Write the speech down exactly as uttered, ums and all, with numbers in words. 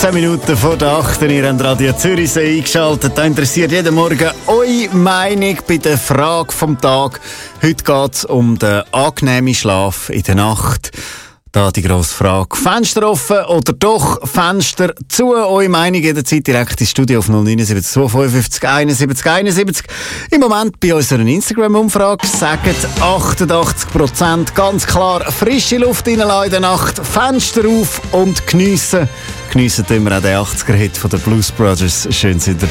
fünfzehn Minuten vor der acht. Ihr habt Radio Zürichsee eingeschaltet. Da interessiert jeden Morgen eure Meinung bei der Frage vom Tag. Heute geht es um den angenehmen Schlaf in der Nacht. Da die grosse Frage. Fenster offen oder doch Fenster zu? Eure Meinung jederzeit direkt ins Studio auf null neun sieben zwei fünf fünf eins sieben eins sieben. Im Moment bei unserer Instagram-Umfrage sagen achtundachtzig Prozent ganz klar frische Luft reinlassen in der Nacht, Fenster auf und geniessen. Geniessen tun wir auch den achtziger-Hit von den Blues Brothers. Schön sind ihr